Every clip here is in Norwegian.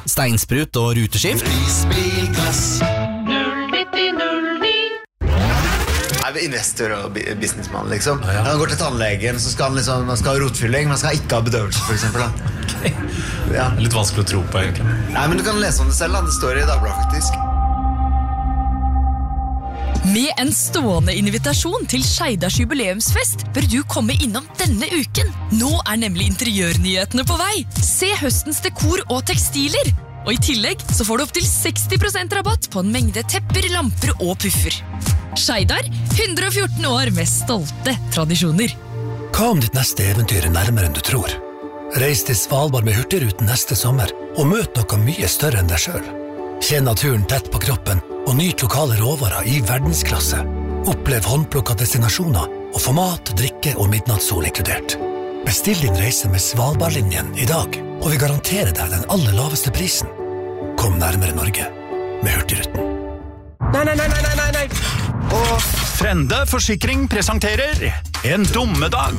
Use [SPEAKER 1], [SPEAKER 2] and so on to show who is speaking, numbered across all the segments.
[SPEAKER 1] steinsprut og ruteskift.
[SPEAKER 2] Isbilklass
[SPEAKER 3] 09009.
[SPEAKER 2] Investor og businessmann liksom. Han går til tannlegen, så skal man skal ha rotfylling, man skal ikke ha bedøvelse for eksempel da.
[SPEAKER 4] Okay. Ja. Det litt vanskelig å tro på egentlig.
[SPEAKER 2] Nei, men du kan lese om det selv da. Det står i Dagbladet faktisk.
[SPEAKER 5] Med en stående invitasjon til Skeidars jubileumsfest bør du komme innom denne uken. Nå nemlig interiørnyhetene på vei. Se høstens dekor og tekstiler. Og i tillegg så får du opp til 60% rabatt på en mengde tepper, lamper og puffer. Skeidar, 114 år med stolte tradisjoner.
[SPEAKER 6] Hva om ditt neste eventyr nærmere enn du tror? Reis til Svalbard med Hurtigruten neste sommer og møt noe mye større enn deg selv. Kjenn naturen tett på kroppen og nyt lokale råvarer i verdensklasse. Opplev håndplukka destinasjoner og få mat, drikke og midnattssol inkludert. Bestill din reise med Svalbardlinjen i dag, og vi garanterer deg den aller laveste prisen. Kom nærmere Norge med Hurtigruten.
[SPEAKER 7] Nei. Og Frende Forsikring presenterer En dummedag.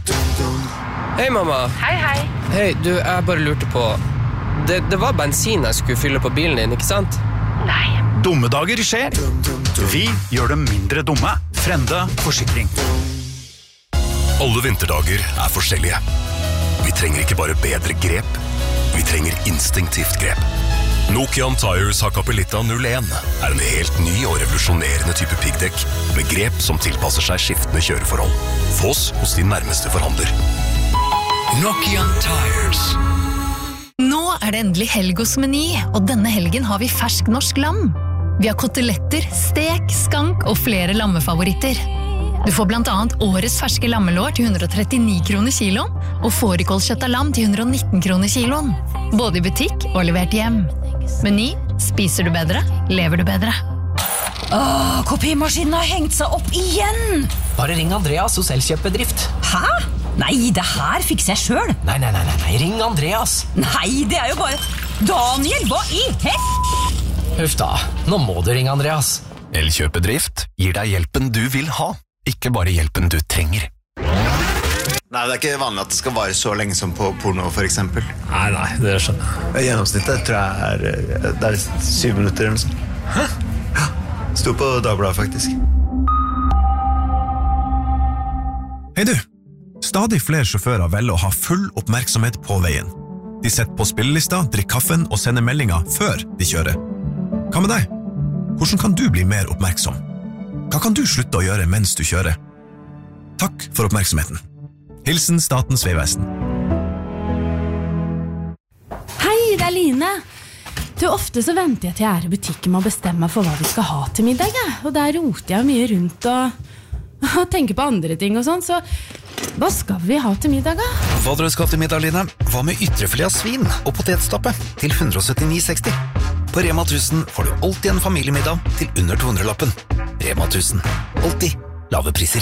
[SPEAKER 8] Hei, mamma.
[SPEAKER 3] Hei.
[SPEAKER 8] Hei, du, jeg bare lurte på... Det var bensin jeg skulle fylle på bilen din, ikke sant?
[SPEAKER 3] Nei.
[SPEAKER 7] Dummedager skjer. Vi gjør dem mindre dumme. Frende Forsikring.
[SPEAKER 9] Alle vinterdager forskjellige. Vi trenger ikke bare bedre grep, vi trenger instinktivt grep. Nokian Tires Hakkapelitta 01 en helt ny og revolusjonerende type piggdekk med grep som tilpasser seg skiftende kjøreforhold. Få oss hos din nærmeste forhandler.
[SPEAKER 6] Nokian Tires.
[SPEAKER 5] Nå det endelig helg hos Meny, og denne helgen har vi fersk norsk lam. Vi har koteletter, stek, skank og flere lammefavoritter. Du får blant annet årets ferske lammelår til 139 kroner kiloen, og fårikålkjøtt av lam til 119 kroner kiloen. Både i butikk og levert hjem. Meny, spiser du bedre, lever du bedre.
[SPEAKER 10] Kopimaskinen har hengt seg opp igjen!
[SPEAKER 1] Bare ring Andreas hos Elkjøpbedrift.
[SPEAKER 10] Hæ? Nei, det her fikser jeg selv.
[SPEAKER 1] Nei, ring Andreas.
[SPEAKER 10] Nei, det jo bare... Daniel, hva i
[SPEAKER 1] Huff da, nå må du ringe Andreas.
[SPEAKER 9] Elkjøpedrift gir deg hjelpen du vil ha, ikke bare hjelpen du trenger.
[SPEAKER 2] Nei, det ikke vanlig at det skal vare så lenge som på porno for eksempel.
[SPEAKER 4] Nei, det skjønner jeg.
[SPEAKER 2] Gjennomsnittet tror jeg det 7 minutter eller noe sånt. Hæ? Ja, stod på Dagbladet faktisk.
[SPEAKER 11] Hei du! Stadig flere sjåfører velger å ha full oppmerksomhet på veien. De setter på spillelista, drikker kaffen og sender meldinger før de kjører. Hva med deg? Hvordan kan du bli mer oppmerksom? Hva kan du slutte å gjøre mens du kjører? Takk for oppmerksomheten. Hilsen Statens Vegvesen.
[SPEAKER 12] Hei, det Line. Ofte så venter jeg til jeg i butikken med å bestemme meg for hva vi skal ha til middag. Og der roter jeg mye rundt og tenker på andre ting og sånn, så hva skal vi ha til middag da?
[SPEAKER 13] Hva dere skal til middag, Line? Hva med ytrefilet av svin og potetstappe til 179,60? På Rema 1000 får du alltid en familiemiddag til under 200-lappen. Rema 1000. Alltid lave priser.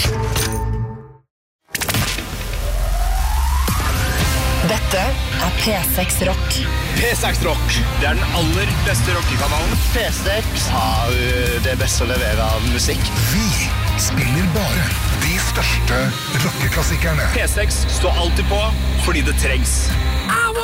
[SPEAKER 14] Dette P6 Rock.
[SPEAKER 7] P6 Rock, det den aller beste rockekanalen.
[SPEAKER 14] P6
[SPEAKER 7] har det beste å levere av musikk.
[SPEAKER 15] Vi spiller bare de største rockeklassikerne.
[SPEAKER 7] P6 står alltid på fordi det trengs.